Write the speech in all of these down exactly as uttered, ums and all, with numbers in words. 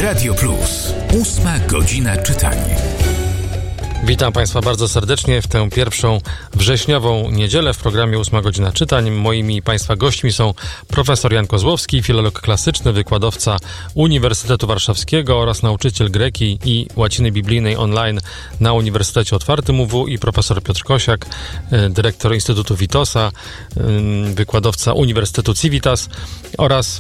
Radio Plus. Ósma godzina czytania. Witam Państwa bardzo serdecznie w tę pierwszą wrześniową niedzielę w programie Ósma godzina czytań. Moimi Państwa gośćmi są profesor Jan Kozłowski, filolog klasyczny, wykładowca Uniwersytetu Warszawskiego oraz nauczyciel greki i łaciny biblijnej online na Uniwersytecie Otwartym U W i profesor Piotr Kosiak, dyrektor Instytutu Witosa, wykładowca Uniwersytetu Civitas oraz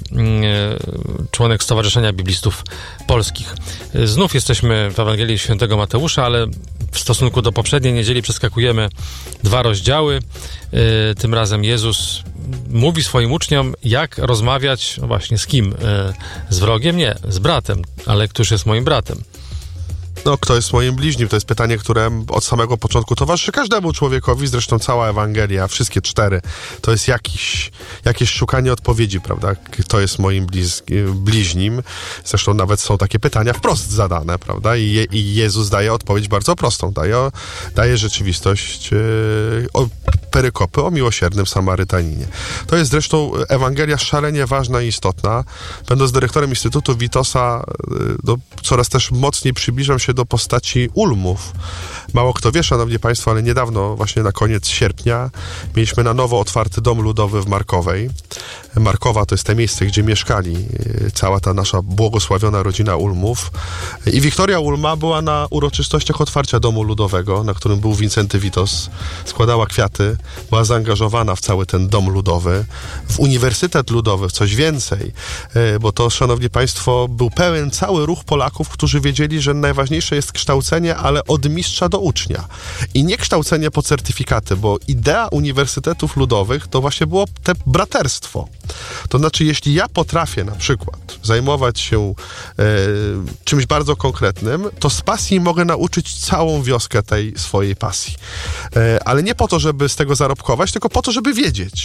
członek Stowarzyszenia Biblistów Polskich. Znów jesteśmy w Ewangelii Świętego Mateusza, ale w stosunku do poprzedniej niedzieli przeskakujemy dwa rozdziały. Yy, tym razem Jezus mówi swoim uczniom, jak rozmawiać, no właśnie z kim? Yy, z wrogiem? Nie, z bratem. Ale któż jest moim bratem? No, kto jest moim bliźnim? To jest pytanie, które od samego początku towarzyszy każdemu człowiekowi, zresztą cała Ewangelia, wszystkie cztery, to jest jakiś, jakieś szukanie odpowiedzi, prawda? Kto jest moim bliz, bliźnim? Zresztą nawet są takie pytania wprost zadane, prawda? I, Je, i Jezus daje odpowiedź bardzo prostą. Daje, daje rzeczywistość yy, o perykopy o miłosiernym Samarytaninie. To jest zresztą Ewangelia szalenie ważna i istotna. Będąc dyrektorem Instytutu Witosa, yy, do, coraz też mocniej przybliżam się do postaci ulmów. Mało kto wie, szanowni państwo, ale niedawno, właśnie na koniec sierpnia, mieliśmy na nowo otwarty dom ludowy w Markowej. Markowa to jest to miejsce, gdzie mieszkali cała ta nasza błogosławiona rodzina Ulmów. I Wiktoria Ulma była na uroczystościach otwarcia domu ludowego, na którym był Wincenty Witos. Składała kwiaty, była zaangażowana w cały ten dom ludowy, w Uniwersytet Ludowy, w coś więcej, bo to, szanowni państwo, był pełen cały ruch Polaków, którzy wiedzieli, że najważniejsze jest kształcenie, ale od mistrza do ucznia. I nie kształcenie po certyfikaty, bo idea uniwersytetów ludowych to właśnie było te braterstwo. To znaczy, jeśli ja potrafię na przykład zajmować się e, czymś bardzo konkretnym, to z pasji mogę nauczyć całą wioskę tej swojej pasji. E, ale nie po to, żeby z tego zarobkować, tylko po to, żeby wiedzieć,